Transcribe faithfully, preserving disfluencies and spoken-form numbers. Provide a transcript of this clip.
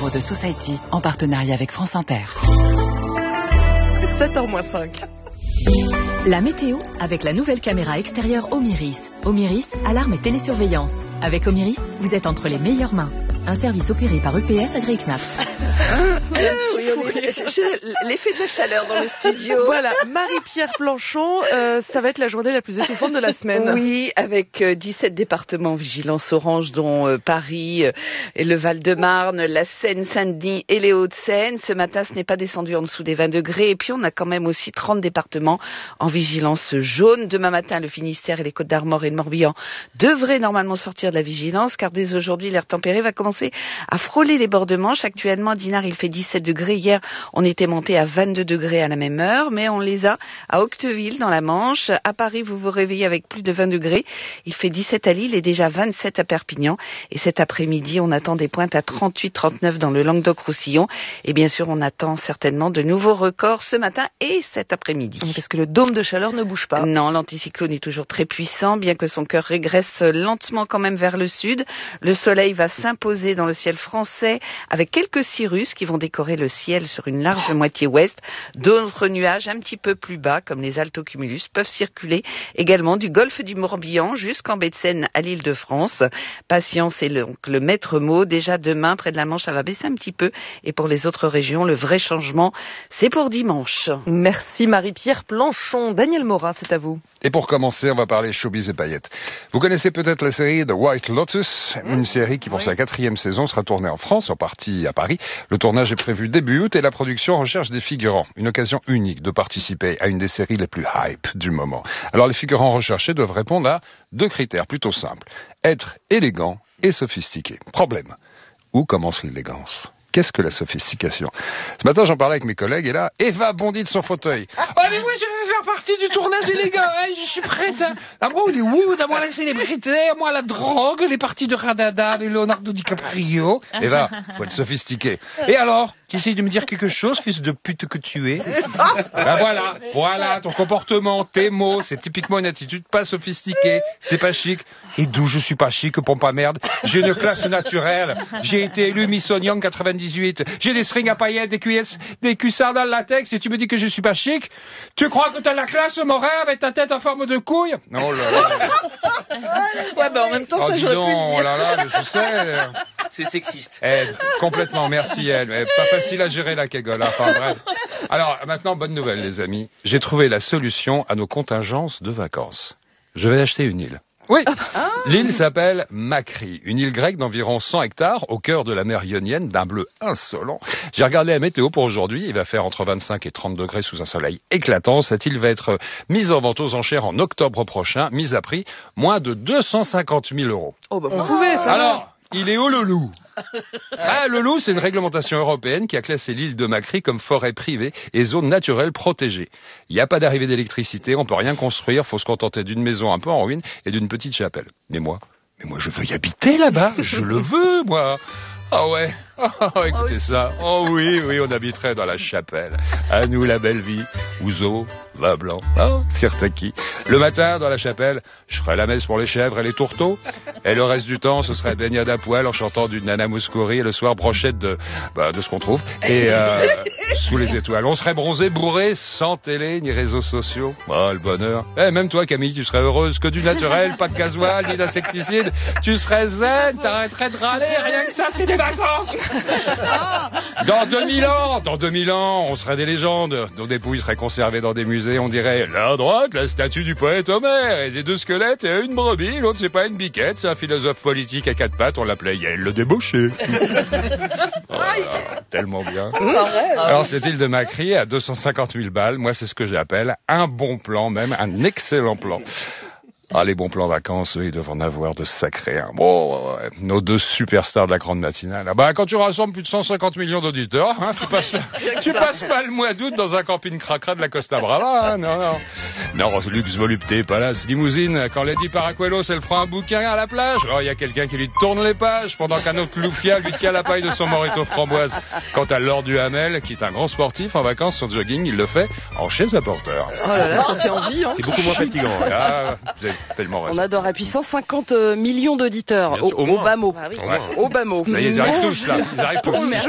numéro de Society, en partenariat avec France Inter. sept heures moins cinq. La météo avec la nouvelle caméra extérieure Omiris. Omiris, alarme et télésurveillance. Avec Omiris, vous êtes entre les meilleures mains. Un service opéré par E P S agréé C N A P S. L'effet de la chaleur dans le studio. Voilà, Marie-Pierre Planchon, euh, ça va être la journée la plus étouffante de la semaine. Oui, avec euh, dix-sept départements en vigilance orange, dont euh, Paris euh, et le Val-de-Marne, la Seine-Saint-Denis et les Hauts-de-Seine. Ce matin, ce n'est pas descendu en dessous des vingt degrés. Et puis, on a quand même aussi trente départements en vigilance jaune. Demain matin, le Finistère et les Côtes-d'Armor et le Morbihan devraient normalement sortir de la vigilance, car dès aujourd'hui, l'air tempéré va commencer à frôler les bords de Manche. Actuellement, à Dinard, il fait dix-sept degrés. Hier, on était monté à vingt-deux degrés à la même heure, mais on les a à Octeville, dans la Manche. À Paris, vous vous réveillez avec plus de vingt degrés. Il fait dix-sept à Lille et déjà vingt-sept à Perpignan. Et cet après-midi, on attend des pointes à trente-huit trente-neuf dans le Languedoc-Roussillon. Et bien sûr, on attend certainement de nouveaux records ce matin et cet après-midi. Parce que le dôme de chaleur ne bouge pas. Non, l'anticyclone est toujours très puissant, bien que son cœur régresse lentement quand même vers le sud. Le soleil va s'imposer dans le ciel français avec quelques cirrus qui vont décorer le ciel sur une large moitié ouest. D'autres nuages un petit peu plus bas, comme les altocumulus, peuvent circuler également du golfe du Morbihan jusqu'en baie de Seine à l'île de France. Patience est le, le maître mot. Déjà demain, près de la Manche, ça va baisser un petit peu. Et pour les autres régions, le vrai changement, c'est pour dimanche. Merci Marie-Pierre Planchon. Daniel Morin, c'est à vous. Et pour commencer, on va parler showbiz et paillettes. Vous connaissez peut-être la série The White Lotus, une série qui pour sa quatrième saison sera tournée en France, en partie à Paris. Le tournage est prévu début août et la production recherche des figurants. Une occasion unique de participer à une des séries les plus hype du moment. Alors les figurants recherchés doivent répondre à deux critères plutôt simples. Être élégant et sophistiqué. Problème. Où commence l'élégance ? Qu'est-ce que la sophistication ? Ce matin, j'en parlais avec mes collègues et là, Eva bondit de son fauteuil. Allez, moi, je vais faire partie du tournage élégant. Hein, je suis prête. Hein. À moi, Hollywood, à moi, la célébrité, à moi, la drogue, les parties de Radada avec Leonardo DiCaprio. Eva, faut être sophistiqué. Et alors, tu essayes de me dire quelque chose, fils de pute que tu es ? Ben voilà, voilà, ton comportement, tes mots, c'est typiquement une attitude pas sophistiquée. C'est pas chic. Et d'où je suis pas chic, pompe à merde. J'ai une classe naturelle. J'ai été élu Miss Oignon quatre-vingt-dix-huit. J'ai des strings à paillettes, des cuissards, des cuissards dans le latex et tu me dis que je suis pas chic? Tu crois que t'as la classe, mon rêve, avec ta tête en forme de couille? Oh là là. Ouais, bah en même temps, oh, ça j'aurais pu le dire. Oh là là, mais je sais. C'est sexiste. Eh, complètement, merci elle. Eh, pas facile à gérer la kegole, enfin bref. Alors, maintenant, bonne nouvelle les amis. J'ai trouvé la solution à nos contingences de vacances. Je vais acheter une île. Oui, ah. L'île s'appelle Makri, une île grecque d'environ cent hectares au cœur de la mer Ionienne, d'un bleu insolent. J'ai regardé la météo pour aujourd'hui, il va faire entre vingt-cinq et trente degrés sous un soleil éclatant. Cette île va être mise en vente aux enchères en octobre prochain, mise à prix moins de deux cent cinquante mille euros. Oh bah vous pouvez ça. Alors, il est où le loup? Ah, le loup, c'est une réglementation européenne qui a classé l'île de Makri comme forêt privée et zone naturelle protégée. Il n'y a pas d'arrivée d'électricité, on peut rien construire, faut se contenter d'une maison un peu en ruine et d'une petite chapelle. Mais moi, mais moi je veux y habiter là-bas, je le veux, moi. Ah oh ouais, oh, écoutez oh, ça. Oh oui, oui, on habiterait dans la chapelle. À nous la belle vie. Ouzo, vin blanc, hein, Sirtaki. Le matin, dans la chapelle, je ferais la messe pour les chèvres et les tourteaux. Et le reste du temps, ce serait baignade à poil en chantant du Nana Mouskouri et le soir brochette de, bah, de ce qu'on trouve. Et euh, sous les étoiles. On serait bronzé, bourré, sans télé ni réseaux sociaux. Oh, le bonheur. Eh, même toi, Camille, tu serais heureuse. Que du naturel, pas de gasoil, ni d'insecticide. Tu serais zen, t'arrêterais de râler. Rien que ça, c'est des vacances. Dans deux mille ans, dans deux mille ans, on serait des légendes. Nos dépouilles seraient conservées dans des musées. On dirait, là à droite, la statue du poète Homère. Et des deux squelettes et une brebis. L'autre, c'est pas une biquette, c'est un philosophe politique à quatre pattes. On l'appelait Yael le débauché. Oh là là, tellement bien. Alors, cette île de Makri à deux cent cinquante mille balles, moi, c'est ce que j'appelle un bon plan, même un excellent plan. Ah, les bons plans vacances, eux, ils doivent en avoir de sacrés. Hein. Bon, ouais, nos deux superstars de la grande matinale. Ah bah, quand tu rassembles plus de cent cinquante millions d'auditeurs, hein, tu passes, tu passes pas le mois d'août dans un camping cracra de la Costa Brava, hein, non, non. Non, luxe, volupté, palace, limousine. Quand Lady Paracuelos, elle prend un bouquin à la plage, oh, il y a quelqu'un qui lui tourne les pages pendant qu'un autre loufia lui tient la paille de son morito framboise. Quant à Lord Duhamel, qui est un grand sportif, en vacances, son jogging, il le fait en chaise à porteur. Oh là là, ça fait envie, hein. C'est beaucoup moins fatigant. Ah, vous êtes tellement on adore. Et puis cent cinquante millions d'auditeurs. Au, au bas mot. Ah oui. Ouais. Au bas mot. Ça y est, ils arrivent tous là. Ils arrivent tous.